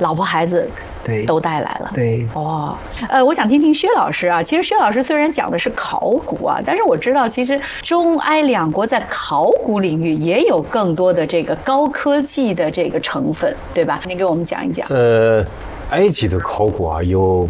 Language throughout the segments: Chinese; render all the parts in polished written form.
老婆孩子对都带来了。 对， 哦，我想听听薛老师啊。其实薛老师虽然讲的是考古啊，但是我知道其实中埃两国在考古领域也有更多的这个高科技的这个成分，对吧？您给我们讲一讲。 埃及的考古啊有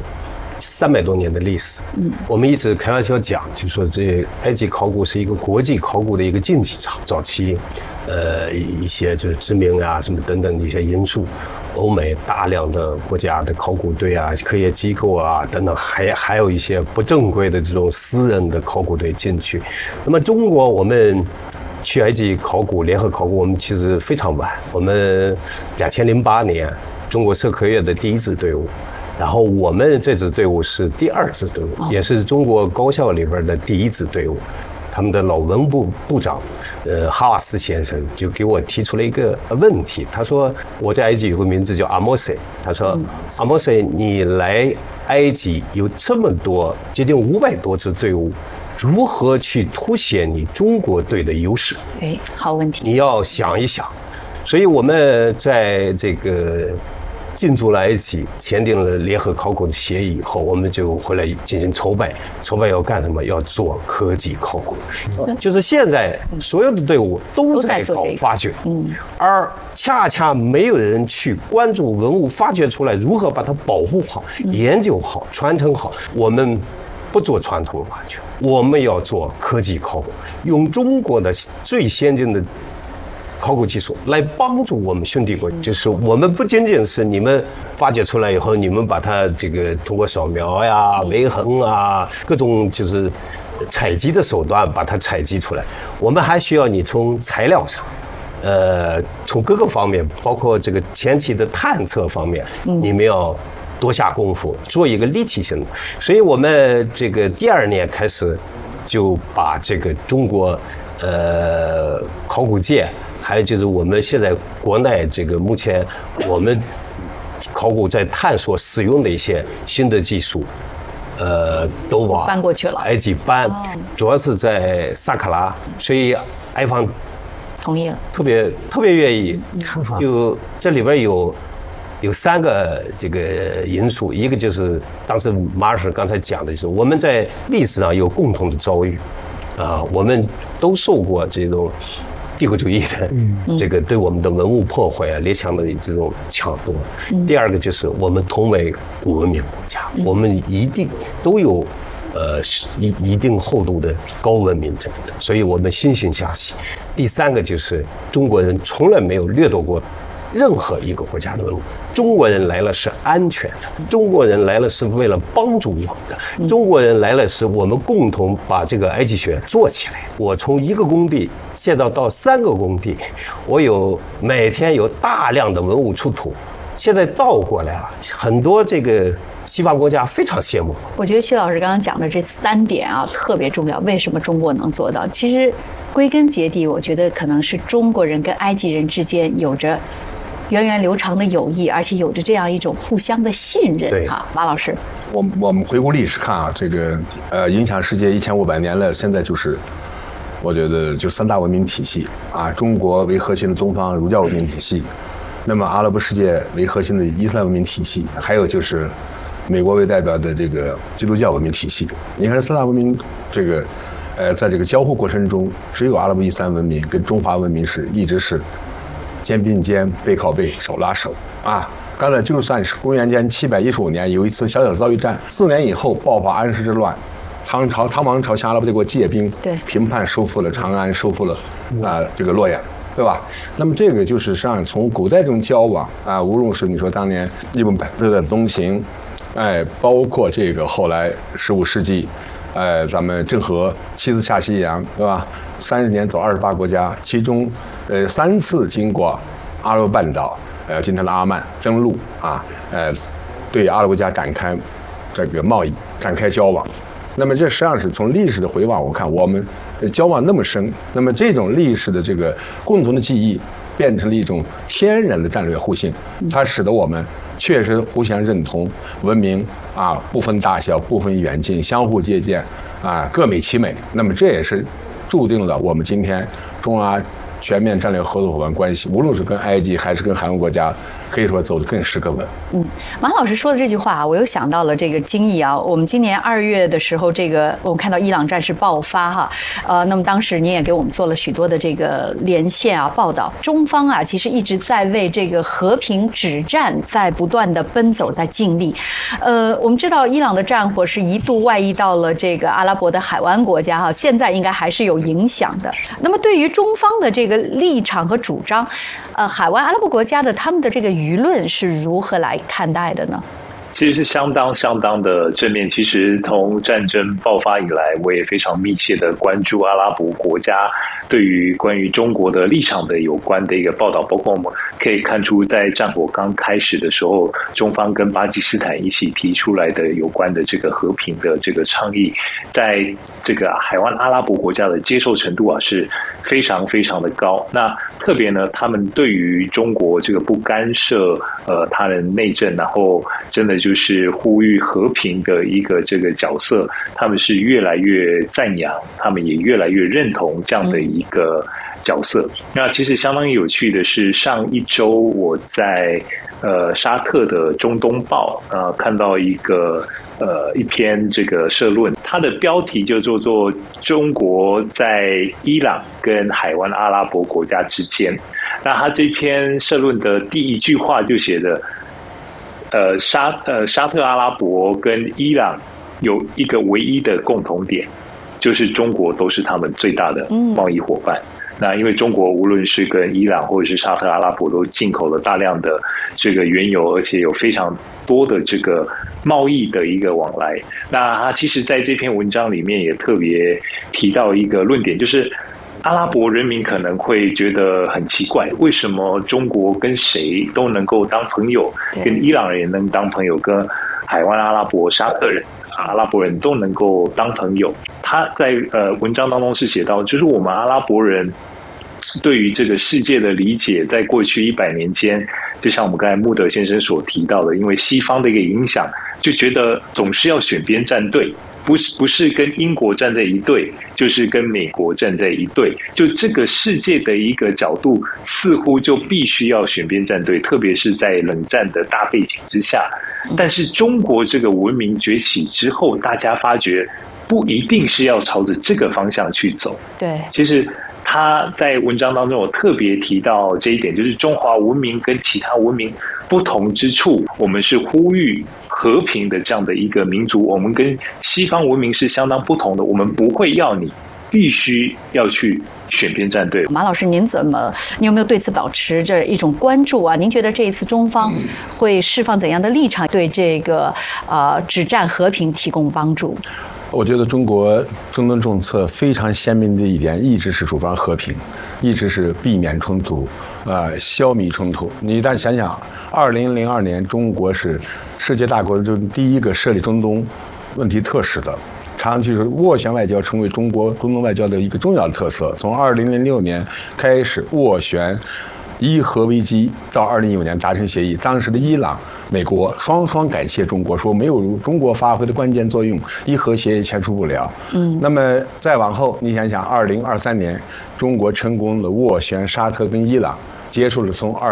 300多年的历史。我们一直开玩笑讲，就说这埃及考古是一个国际考古的一个竞技场。早期，一些就是知名啊什么等等的一些因素，欧美大量的国家的考古队啊、科研机构啊等等，还有一些不正规的这种私人的考古队进去。那么中国我们去埃及考古，联合考古，我们其实非常晚。我们2008年中国社科院的第1支队伍。然后我们这支队伍是第2支队伍，也是中国高校里边的第1支队伍。他们的老文部部长，哈瓦斯先生就给我提出了一个问题，他说我在埃及有个名字叫阿莫塞，他说阿莫塞，你来埃及有这么多接近500多支队伍，如何去凸显你中国队的优势？ 哎，好问题， 你要想一想。所以我们在这个进驻了埃及，签订了联合考古的协议以后，我们就回来进行筹备。筹备要干什么？要做科技考古。就是现在所有的队伍都在搞发掘，而恰恰没有人去关注文物发掘出来如何把它保护好、研究好、传承好。我们不做传统发掘，我们要做科技考古，用中国的最先进的考古技术来帮助我们兄弟国，就是我们不仅仅是你们发掘出来以后，你们把它这个通过扫描呀、微衡啊各种就是采集的手段把它采集出来，我们还需要你从材料上，从各个方面，包括这个前期的探测方面，你们要多下功夫，做一个立体性的。所以我们这个第2年开始就把这个中国考古界。还有就是我们现在国内这个目前我们考古在探索使用的一些新的技术，都往搬过去了， 埃及搬，主要是在萨卡拉，所以埃方同意了， 特别愿意。就这里边有3个这个因素，一个就是当时马老师刚才讲的，就是我们在历史上有共同的遭遇，我们都受过这种帝国主义的这个对我们的文物破坏啊、列强的这种抢夺。第2个就是我们同为古文明国家，我们一定都有一定厚度的高文明这里的，所以我们惺惺相惜。第3个就是中国人从来没有掠夺过任何一个国家的文物。中国人来了是安全的，中国人来了是为了帮助我们的，中国人来了是我们共同把这个埃及学做起来。我从1个工地现在到3个工地，我每天有大量的文物出土，现在倒过来了，很多这个西方国家非常羡慕。 我觉得薛老师刚刚讲的这3点啊特别重要。为什么中国能做到？其实归根结底，我觉得可能是中国人跟埃及人之间有着源远流长的友谊，而且有着这样一种互相的信任啊。马老师， 我们回顾历史看啊，这个影响世界1500年了，现在就是我觉得就3大文明体系啊，中国为核心的东方儒教文明体系，那么阿拉伯世界为核心的伊斯兰文明体系，还有就是美国为代表的这个基督教文明体系。你看这3大文明这个在这个交互过程中，只有阿拉伯伊斯兰文明跟中华文明一直是肩并肩、背靠背、手拉手啊！刚才就算是公元前715年有一次小小的遭遇战，4年以后爆发安史之乱，唐王朝向阿拉伯帝国借兵，平叛收复了长安，收复了这个洛阳，对吧？那么这个就是实际上从古代这种交往啊，无论是你说当年日本的东行，包括这个后来15世纪，咱们郑和7次下西洋，对吧？30年走28国家，其中3次经过阿拉伯半岛，今天的阿曼登陆啊，对阿拉伯国家展开这个贸易，展开交往。那么这实际上是从历史的回望，我看我们交往那么深，那么这种历史的这个共同的记忆，变成了一种天然的战略互信，它使得我们确实互相认同，文明啊不分大小，不分远近，相互借鉴啊，各美其美。那么这也是注定了我们今天中阿全面战略合作伙伴关系，无论是跟埃及还是跟韩国国家， 可以说走得更实更稳。 马老师说的这句话啊，我又想到了这个经义啊。我们今年2月的时候，我们看到伊朗战事爆发哈，那么当时您也给我们做了许多的这个连线啊报道。中方啊，其实一直在为这个和平止战在不断的奔走，在尽力。我们知道伊朗的战火是一度外溢到了这个阿拉伯的海湾国家哈，现在应该还是有影响的。那么对于中方的这个立场和主张，海湾阿拉伯国家的他们的这个舆论是如何来看待的呢？ 其实是相当的正面。其实从战争爆发以来，我也非常密切的关注阿拉伯国家对于关于中国的立场的有关的一个报道，包括我们可以看出，在战火刚开始的时候，中方跟巴基斯坦一起提出来的有关的这个和平的这个倡议，在这个海湾阿拉伯国家的接受程度啊是非常的高。那特别呢，他们对于中国这个不干涉他人内政，然后真的就是呼吁和平的一个这个角色，他们是越来越赞扬，他们也越来越认同这样的一个角色。那其实相当有趣的是，上一周我在沙特的中东报看到一篇这个社论，它的标题就叫做中国在伊朗跟海湾阿拉伯国家之间。那他这篇社论的第一句话就写的沙特阿拉伯跟伊朗有一个唯一的共同点，就是中国都是他们最大的贸易伙伴。那因为中国无论是跟伊朗或者是沙特阿拉伯都进口了大量的这个原油，而且有非常多的这个贸易的一个往来。那他其实在这篇文章里面也特别提到一个论点，就是阿拉伯人民可能会觉得很奇怪，为什么中国跟谁都能够当朋友，跟伊朗人也能当朋友，跟海湾阿拉伯、沙特人、阿拉伯人都能够当朋友。他在文章当中是写到，就是我们阿拉伯人对于这个世界的理解，在过去100年间，就像我们刚才穆德先生所提到的，因为西方的一个影响，就觉得总是要选边站队，不是跟英国站在一队，就是跟美国站在一队。就这个世界的一个角度，似乎就必须要选边站队，特别是在冷战的大背景之下。但是中国这个文明崛起之后，大家发觉不一定是要朝着这个方向去走。 对， 其实他在文章当中有特别提到这一点，就是中华文明跟其他文明不同之处，我们是呼吁和平的这样的一个民族，我们跟西方文明是相当不同的，我们不会要你必须要去选边站队。 马老师，您有没有对此保持着一种关注啊？您觉得这一次中方会释放怎样的立场，对这个止战和平提供帮助？ 我觉得中国中东政策非常鲜明的一点，一直是主张和平，一直是避免冲突，消弭冲突。你一旦想想，2002年中国是世界大国中第一个设立中东问题特使的，长期是斡旋外交成为中国中东外交的一个重要的特色。从2006年开始斡旋伊核危机，到2015年达成协议，当时的伊朗、美国双感谢中国，说没有中国发挥的关键作用，伊核协议签署不了。那么再往后，你想想，2023年，中国成功的斡旋沙特跟伊朗，结束了从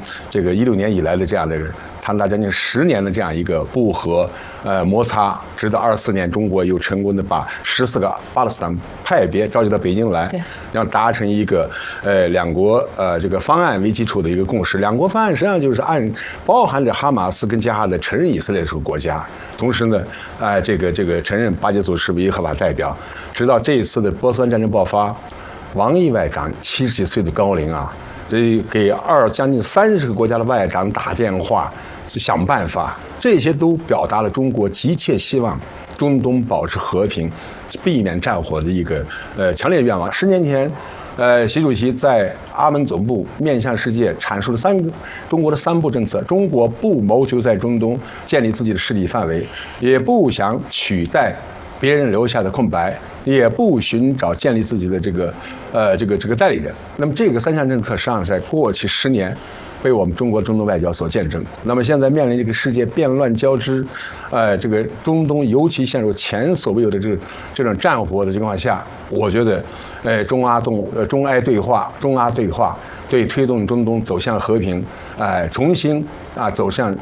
2016年以来的这样的长达将近10年的这样一个不和摩擦，直到24年，中国又成功的把14个巴勒斯坦派别召集到北京来，要达成一个两国这个方案为基础的一个共识。两国方案实际上就是包含着哈马斯跟加哈的承认以色列是个国家，同时呢，这个承认巴解组织为合法代表。直到这一次的波斯湾战争爆发，王毅外长70几岁的高龄啊，这给将近30个国家的外长打电话。想办法，这些都表达了中国急切希望中东保持和平、避免战火的一个强烈愿望。10年前，习主席在阿门总部面向世界阐述了中国的3步政策：中国不谋求在中东建立自己的势力范围，也不想取代别人留下的空白，也不寻找建立自己的这个代理人。那么这个3项政策实际上在过去10年被我们中国中东外交所见证。那么现在面临这个世界变乱交织，这个中东尤其陷入前所未有的这种战火的情况下，我觉得，中埃对话对推动中东走向和平，重新走向